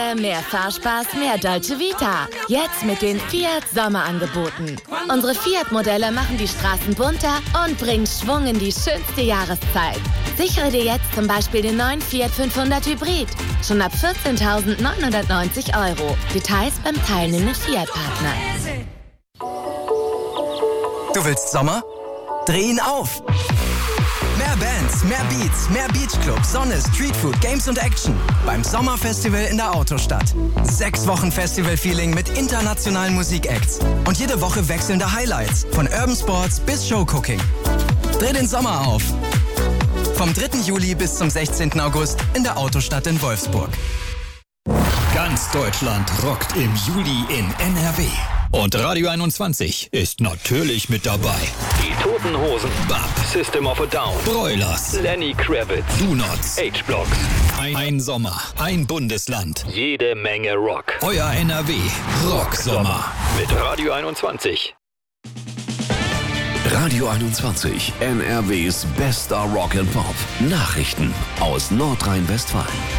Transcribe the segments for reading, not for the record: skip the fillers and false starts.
Mehr Fahrspaß, mehr Dolce Vita. Jetzt mit den Fiat Sommerangeboten. Unsere Fiat-Modelle machen die Straßen bunter und bringen Schwung in die schönste Jahreszeit. Sichere dir jetzt zum Beispiel den neuen Fiat 500 Hybrid. Schon ab 14.990 €. Details beim teilnehmenden Fiat-Partner. Du willst Sommer? Dreh ihn auf! Mehr Bands, mehr Beats, mehr Beachclub, Sonne, Streetfood, Games und Action. Beim Sommerfestival in der Autostadt. 6 Wochen Festival-Feeling mit internationalen Musikacts. Und jede Woche wechselnde Highlights. Von Urban Sports bis Showcooking. Dreh den Sommer auf! Vom 3. Juli bis zum 16. August in der Autostadt in Wolfsburg. Ganz Deutschland rockt im Juli in NRW. Und Radio 21 ist natürlich mit dabei. Die Toten Hosen, BAP, System of a Down, Broilers, Lenny Kravitz, Do Nots, H-Blocks. Ein Sommer, ein Bundesland. Jede Menge Rock. Euer NRW Rocksommer. Mit Radio 21. Radio 21, NRWs bester Rock and Pop. Nachrichten aus Nordrhein-Westfalen.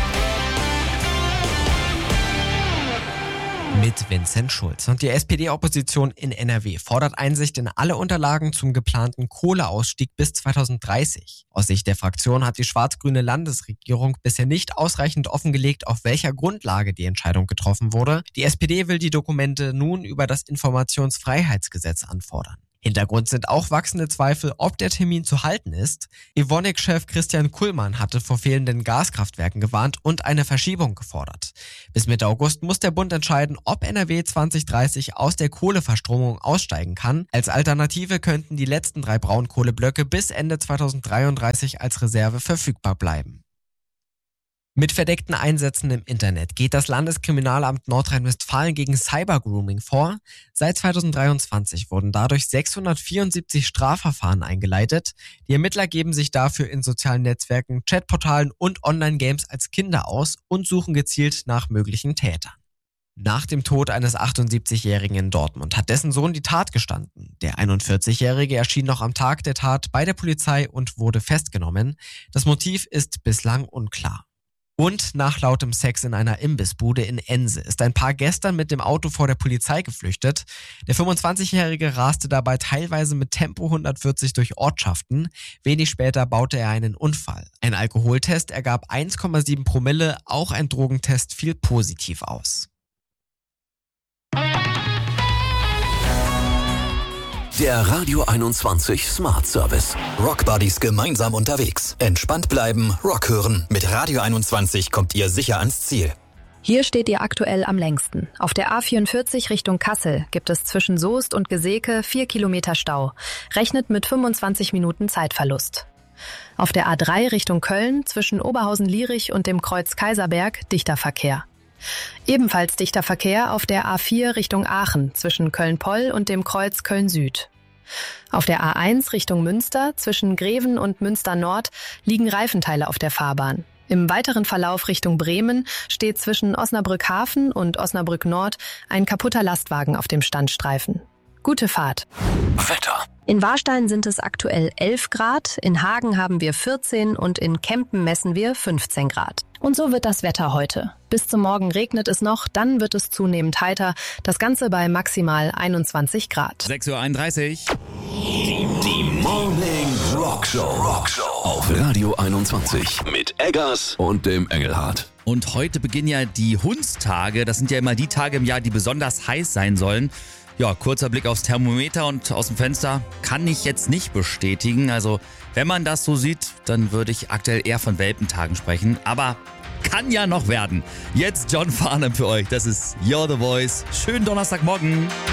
Mit Vincent Schulz. Und die SPD-Opposition in NRW fordert Einsicht in alle Unterlagen zum geplanten Kohleausstieg bis 2030. Aus Sicht der Fraktion hat die schwarz-grüne Landesregierung bisher nicht ausreichend offengelegt, auf welcher Grundlage die Entscheidung getroffen wurde. Die SPD will die Dokumente nun über das Informationsfreiheitsgesetz anfordern. Hintergrund sind auch wachsende Zweifel, ob der Termin zu halten ist. Evonik-Chef Christian Kullmann hatte vor fehlenden Gaskraftwerken gewarnt und eine Verschiebung gefordert. Bis Mitte August muss der Bund entscheiden, ob NRW 2030 aus der Kohleverstromung aussteigen kann. Als Alternative könnten die letzten 3 Braunkohleblöcke bis Ende 2033 als Reserve verfügbar bleiben. Mit verdeckten Einsätzen im Internet geht das Landeskriminalamt Nordrhein-Westfalen gegen Cybergrooming vor. Seit 2023 wurden dadurch 674 Strafverfahren eingeleitet. Die Ermittler geben sich dafür in sozialen Netzwerken, Chatportalen und Online-Games als Kinder aus und suchen gezielt nach möglichen Tätern. Nach dem Tod eines 78-Jährigen in Dortmund hat dessen Sohn die Tat gestanden. Der 41-Jährige erschien noch am Tag der Tat bei der Polizei und wurde festgenommen. Das Motiv ist bislang unklar. Und nach lautem Sex in einer Imbissbude in Ense ist ein Paar gestern mit dem Auto vor der Polizei geflüchtet. Der 25-Jährige raste dabei teilweise mit Tempo 140 durch Ortschaften. Wenig später baute er einen Unfall. Ein Alkoholtest ergab 1,7 Promille, auch ein Drogentest fiel positiv aus. Der Radio 21 Smart Service. Rockbuddies gemeinsam unterwegs. Entspannt bleiben, Rock hören. Mit Radio 21 kommt ihr sicher ans Ziel. Hier steht ihr aktuell am längsten. Auf der A44 Richtung Kassel gibt es zwischen Soest und Geseke 4 Kilometer Stau. Rechnet mit 25 Minuten Zeitverlust. Auf der A3 Richtung Köln zwischen Oberhausen-Lierich und dem Kreuz Kaiserberg dichter Verkehr. Ebenfalls dichter Verkehr auf der A4 Richtung Aachen zwischen Köln-Poll und dem Kreuz Köln-Süd. Auf der A1 Richtung Münster zwischen Greven und Münster-Nord liegen Reifenteile auf der Fahrbahn. Im weiteren Verlauf Richtung Bremen steht zwischen Osnabrück-Hafen und Osnabrück-Nord ein kaputter Lastwagen auf dem Standstreifen. Gute Fahrt. Wetter. In Warstein sind es aktuell 11 Grad, in Hagen haben wir 14 und in Kempen messen wir 15 Grad. Und so wird das Wetter heute. Bis zum Morgen regnet es noch, dann wird es zunehmend heiter. Das Ganze bei maximal 21 Grad. 6:31 Uhr. Die Morning Rockshow auf Radio 21 mit Eggers und dem Engelhardt. Und heute beginnen ja die Hundstage. Das sind ja immer die Tage im Jahr, die besonders heiß sein sollen. Ja, kurzer Blick aufs Thermometer und aus dem Fenster kann ich jetzt nicht bestätigen. Also, wenn man das so sieht, dann würde ich aktuell eher von Welpentagen sprechen. Aber kann ja noch werden. Jetzt John Farnham für euch. Das ist You're the Voice. Schönen Donnerstagmorgen.